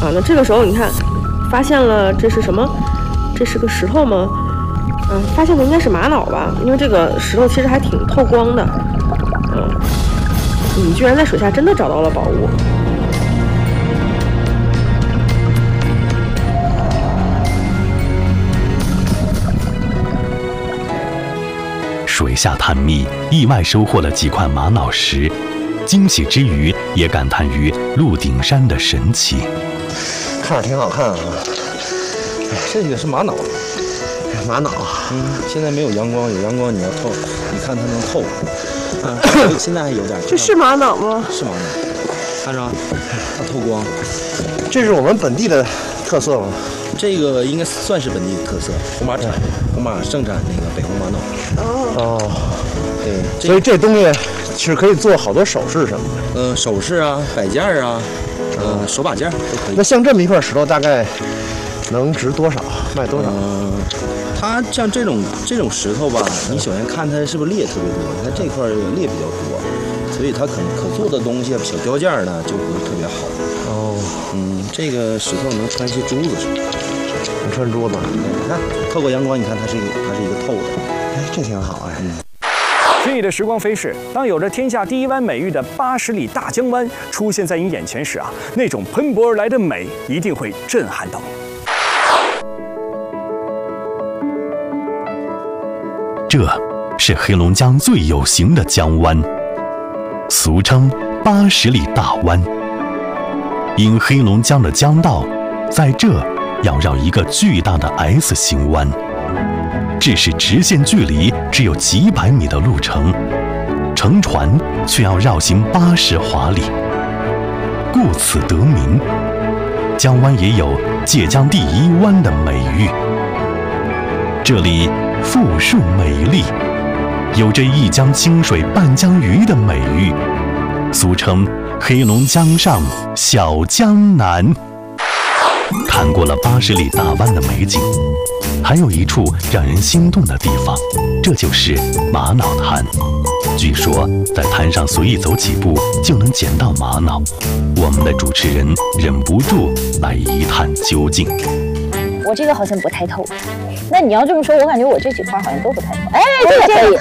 啊。那这个时候你看，发现了这是什么？这是个石头吗？发现的应该是玛瑙吧，因为这个石头其实还挺透光的。你居然在水下真的找到了宝物。 水下探秘，意外收获了几块玛瑙石，惊喜之余也感叹于鹿顶山的神奇。 看着挺好看啊。 这个是玛瑙。 玛瑙， 现在没有阳光，有阳光你要透，你看它能透。现在还有点。 这是玛瑙吗？ 是玛瑙，看着它透光。 这是我们本地的特色吗？ 这个应该算是本地的特色，红马盛产那个北红玛瑙。 哦， 对， 所以这东西是可以做好多首饰什么的。首饰啊，摆件啊，手把件都可以。 那像这么一块石头，大概能值多少？卖多少？ 它像这种石头吧，你首先看它是不是裂特别多，它这块裂比较多，所以它可做的东西小雕件呢就不是特别好。这个石头能穿一些珠子什么的。 能穿珠子？ 你看透过阳光，你看它是一个透的。 哎，这挺好哎。 随意的时光飞逝，当有着天下第一湾美誉的80里大江湾出现在你眼前时啊，那种喷薄而来的美一定会震撼到你。 这是黑龙江最有形的江湾，俗称80里大湾。因黑龙江的江道在这要绕一个巨大的 S 型湾，致使直线距离只有几百米的路程，乘船却要绕行80华里，故此得名。江湾也有界江第一湾的美誉。这里富庶美丽，有着一江清水半江鱼的美誉，俗称黑龙江上小江南。看过了80里大湾的美景，还有一处让人心动的地方，这就是玛瑙滩。据说在滩上随意走几步就能捡到玛瑙，我们的主持人忍不住来一探究竟。 我这个好像不太透，那你要这么说，我感觉我这几块好像都不太透。哎，这个可以。